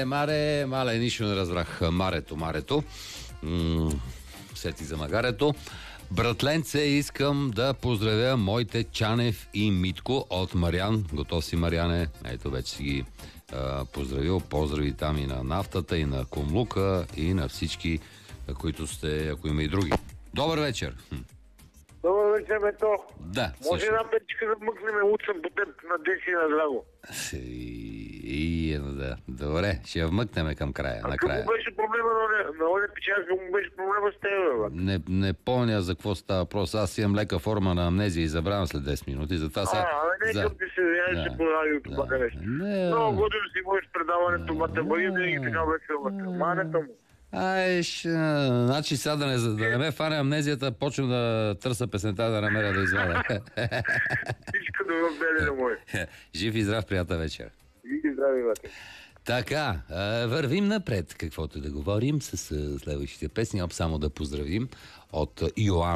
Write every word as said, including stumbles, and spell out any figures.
Маре, Маре, мале, нищо не разбрах. Марето, Марето. М- сети за магарето. Братленце, искам да поздравя моите Чанев и Митко от Мариан. Готов си, Мариане? Ето, вече си ги а, поздравил. Поздрави там и на нафтата, и на Кумлука, и на всички, които сте, ако има и други. Добър вечер! Добър вечер, Мето. Да, може също. една печка да мъкнем луцен по теб на Деси и на Драго. И, и, да. Добре, ще я вмъкнем към края. А накрая. какво беше проблема на Оля Печалка? Му беше проблема с теб, бе? Не, не помня за какво става въпрос. Аз имам лека форма на амнезия и забравям след десет минути. Затова сега... А, а не за... към ти се явяваш Да. по радиото, Да. това нещо. Не, Много годин си имаш предаването, мата бъди, винаги така беше вътре. Манета му. Ай, ш... значи сега да не, да не ме фане амнезията, почвам да търся песента да намеря да извадя. Всичко да в беле на мое. Жив и здрав, приятна вечер. И здрави, бате. Така, а, вървим напред, каквото да говорим с а, следващите песни. Об само да поздравим от Йоан